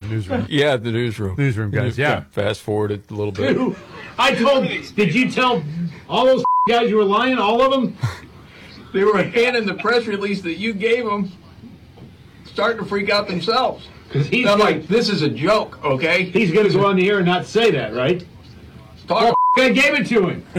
newsroom. Yeah, the newsroom. Newsroom guys, yeah. Fast forward it a little bit. Did you tell all those guys you were lying, all of them? They were handing the press release that you gave them, starting to freak out themselves. Because I'm like, this is a joke, okay? he's going to go on the air and not say that, right? Talk. I gave it to him.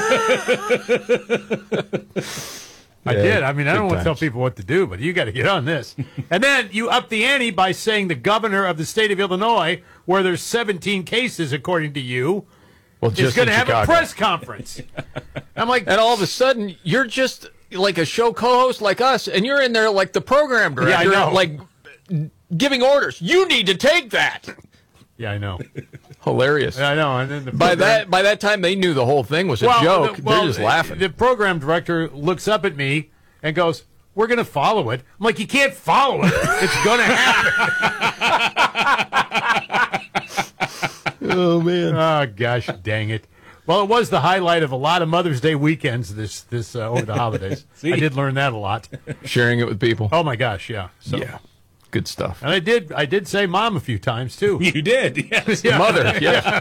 I did. I mean, I don't good want to tell times. people what to do, but you got to get on this. And then you up the ante by saying the governor of the state of Illinois, where there's 17 cases, according to you, Well, is just going to in have Chicago. a press conference. I'm like, And all of a sudden, you're just like a show co-host like us, and you're in there like the program director, Yeah, I know. like giving orders. You need to take that. yeah, I know. Hilarious. I know. And then the By program- that time, they knew the whole thing was a joke. They're just laughing. The program director looks up at me and goes, "We're going to follow it." I'm like, "You can't follow it. It's going to happen." Oh man. Oh gosh, dang it! Well, it was the highlight of a lot of Mother's Day weekends this over the holidays. I did learn that a lot. Sharing it with people. Oh my gosh, yeah. So, Yeah. Good stuff. and I did say "mom" a few times too. You did, yes. Yeah. Mother, yeah.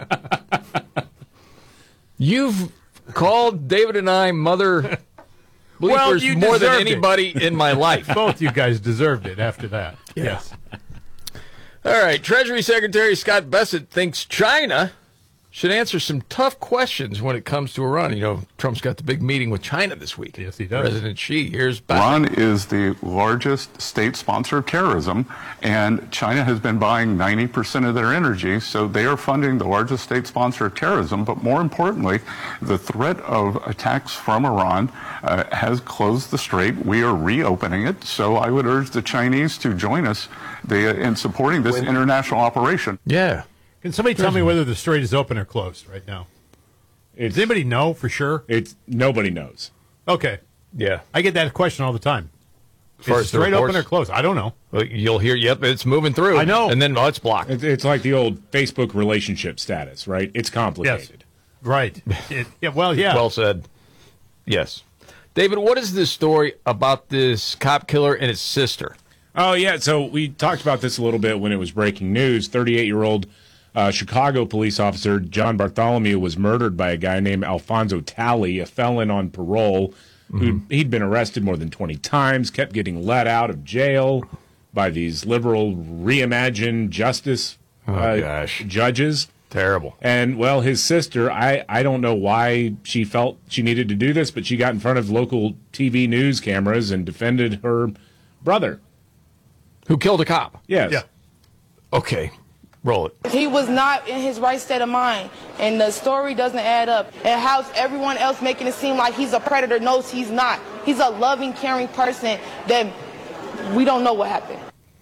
You've called David and I mother bleepers Well, you more than deserved it. anybody in my life. Both you guys deserved it after that. Yes. All right, Treasury Secretary Scott Bessent thinks China should answer some tough questions when it comes to Iran. You know, Trump's got the big meeting with China this week. Yes, he does. President Xi. Here's Bessent. Iran is the largest state sponsor of terrorism, and China has been buying 90% of their energy, so they are funding the largest state sponsor of terrorism. But more importantly, the threat of attacks from Iran has closed the strait. We are reopening it, so I would urge the Chinese to join us in supporting this international operation. Yeah. Can somebody tell me whether the strait is open or closed right now? Does anybody know for sure? Nobody knows. Okay. Yeah. I get that question all the time. Is far the as the strait open reports? or closed? I don't know. Well, you'll hear, yep, it's moving through. I know. And then, it's blocked. It's like the old Facebook relationship status, right? It's complicated. Right. Yeah. Well said. Yes. David, what is this story about this cop killer and his sister? Oh, yeah. So we talked about this a little bit when it was breaking news. 38-year-old Chicago police officer John Bartholomew was murdered by a guy named Alfonso Talley, a felon on parole. He'd been arrested more than 20 times, kept getting let out of jail by these liberal reimagined justice judges. Terrible. And, well, his sister, I don't know why she felt she needed to do this, but she got in front of local TV news cameras and defended her brother. Who killed a cop? Yes. Yeah. Okay. Roll it. He was not in his right state of mind, and the story doesn't add up. And how's everyone else making it seem like he's a predator? No, he's not. He's a loving, caring person that we don't know what happened.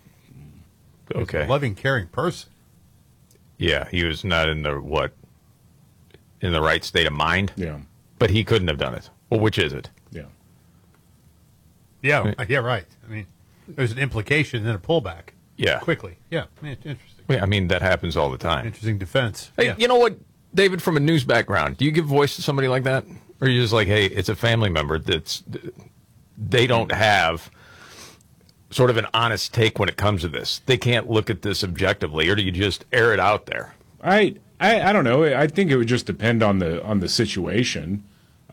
Okay. Loving, caring person. Yeah, he was not in the right state of mind. Yeah. But he couldn't have done it. Well, which is it? Yeah. Yeah. Yeah. Right. I mean, there's an implication and then a pullback. Yeah. Quickly. Yeah. Interesting. Yeah, I mean, that happens all the time. Interesting defense. Hey, Yeah. you know what, David, from a news background, do you give voice to somebody like that? Or are you just like, hey, it's a family member they don't have sort of an honest take when it comes to this? They can't look at this objectively, or do you just air it out there? I don't know. I think it would just depend on the situation.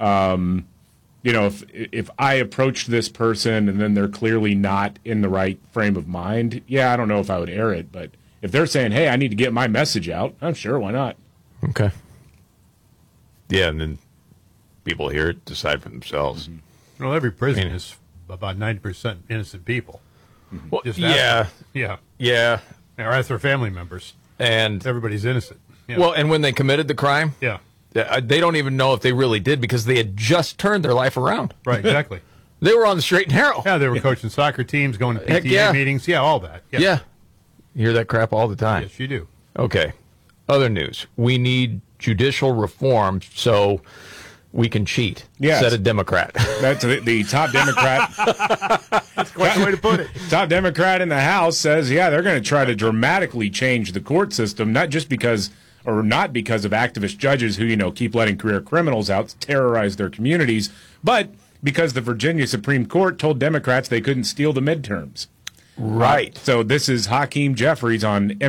You know, if I approach this person and then they're clearly not in the right frame of mind, yeah, I don't know if I would air it. But if they're saying, hey, I need to get my message out, I'm sure, why not? Okay. Yeah, and then people hear it, decide for themselves. Well, every prison is about 90% innocent people. Well, Just yeah. Yeah. Yeah. Or as their family members. And Everybody's innocent. Yeah. well, and when they committed the crime, yeah. they don't even know if they really did because they had just turned their life around. Right. Exactly. They were on the straight and narrow. Yeah. They were coaching soccer teams, going to Heck PTA yeah. meetings. Yeah. All that. Yeah. Yeah. You hear that crap all the time. Yes, you do. Okay. Other news. We need judicial reform so we can cheat. Yes. Said a Democrat. That's the top Democrat. That's quite the way to put it. Top Democrat in the House says, yeah, they're going to try to dramatically change the court system, not because of activist judges who, keep letting career criminals out to terrorize their communities, but because the Virginia Supreme Court told Democrats they couldn't steal the midterms. Right. So this is Hakeem Jeffries on